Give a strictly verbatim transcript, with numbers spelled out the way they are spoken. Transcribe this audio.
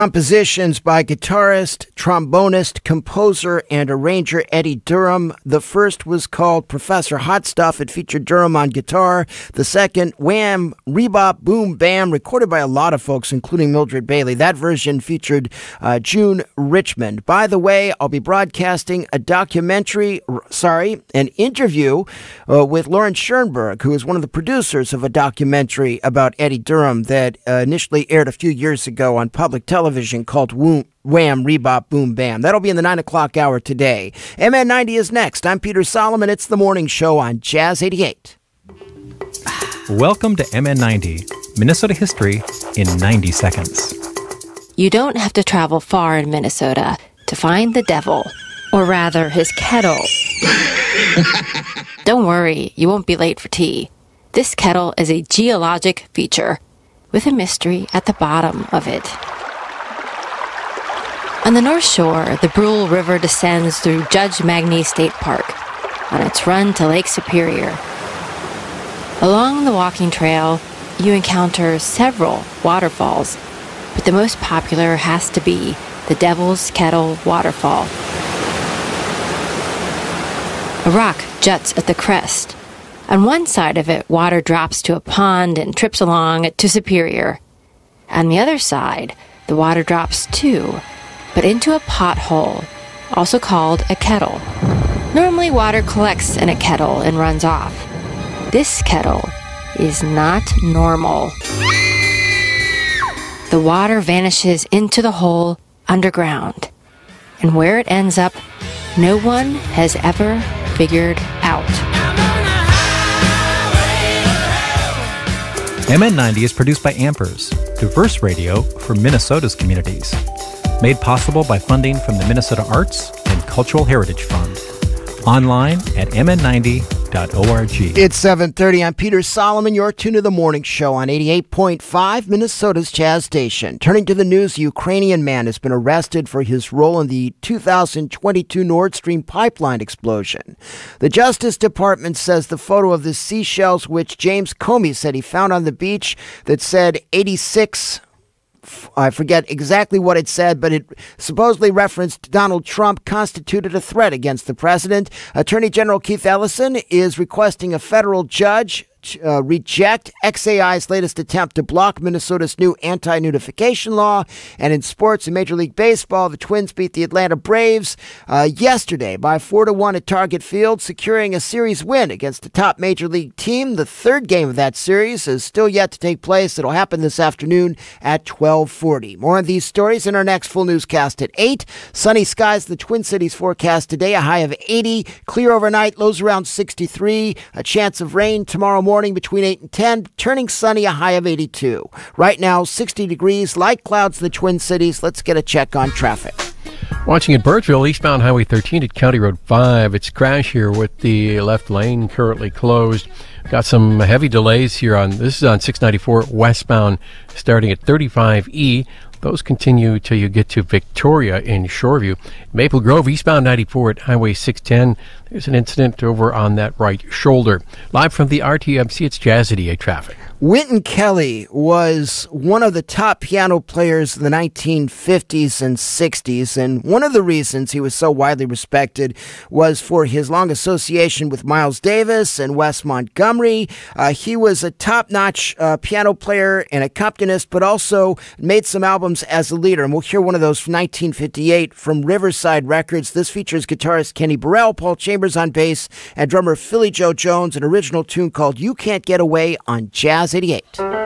Compositions by guitarist, trombonist, composer, and arranger Eddie Durham. The first was called Professor Hot Stuff. It featured Durham on guitar. The second, Wham, Rebop, Boom, Bam, recorded by a lot of folks, including Mildred Bailey. That version featured uh, June Richmond. By the way, I'll be broadcasting a documentary, sorry, an interview uh, with Lauren Schoenberg, who is one of the producers of a documentary about Eddie Durham that uh, initially aired a few years ago on public television. Called Wham, Rebop, Boom, Bam. That'll be in the nine o'clock hour today. M N ninety is next. I'm Peter Solomon. It's the morning show on Jazz eighty-eight. Welcome to M N ninety, Minnesota history in ninety seconds. You don't have to travel far in Minnesota to find the devil, or rather his kettle. Don't worry, you won't be late for tea. This kettle is a geologic feature with a mystery at the bottom of it. On the North Shore, the Brule River descends through Judge Magny State Park on its run to Lake Superior. Along the walking trail, you encounter several waterfalls, but the most popular has to be the Devil's Kettle Waterfall. A rock juts at the crest. On one side of it, water drops to a pond and trips along to Superior. On the other side, the water drops too, but into a pothole, also called a kettle. Normally, water collects in a kettle and runs off. This kettle is not normal. The water vanishes into the hole underground, and where it ends up, no one has ever figured out. M N ninety is produced by Ampers, diverse radio for Minnesota's communities. Made possible by funding from the Minnesota Arts and Cultural Heritage Fund. Online at m n ninety dot org. It's seven thirty. I'm Peter Solomon. You're tuned to the morning show on eighty-eight point five, Minnesota's Jazz Station. Turning to the news, a Ukrainian man has been arrested for his role in the two thousand twenty-two Nord Stream pipeline explosion. The Justice Department says the photo of the seashells, which James Comey said he found on the beach, that said eighty-six... I forget exactly what it said, but it supposedly referenced Donald Trump, constituted a threat against the president. Attorney General Keith Ellison is requesting a federal judge Uh, reject X A I's latest attempt to block Minnesota's new anti-nudification law. And in sports, in Major League Baseball, the Twins beat the Atlanta Braves uh, yesterday by four to one at Target Field, securing a series win against the top Major League team. The third game of that series is still yet to take place. It'll happen this afternoon at twelve forty. More on these stories in our next full newscast at eight. Sunny skies, the Twin Cities forecast today, a high of eighty. Clear overnight, lows around sixty-three. A chance of rain tomorrow morning. Morning between eight and ten, turning sunny, a high of eighty-two. Right now, sixty degrees, light clouds in the Twin Cities. Let's get a check on traffic. Watching at Birchville, eastbound Highway thirteen at County Road five. It's a crash here with the left lane currently closed. Got some heavy delays here on, this is on six ninety-four westbound starting at thirty-five E. Those continue till you get to Victoria in Shoreview. Maple Grove, eastbound ninety-four at Highway six ten. There's an incident over on that right shoulder. Live from the R T M C, it's Jazz eighty-eight traffic. Wynton Kelly was one of the top piano players in the nineteen fifties and sixties, and one of the reasons he was so widely respected was for his long association with Miles Davis and Wes Montgomery. Uh, he was a top-notch uh, piano player and accompanist, but also made some albums as a leader, and we'll hear one of those from nineteen fifty-eight from Riverside Records. This features guitarist Kenny Burrell, Paul Chambers on bass, and drummer Philly Joe Jones, an original tune called You Can't Get Away on Jazz eighty-eight.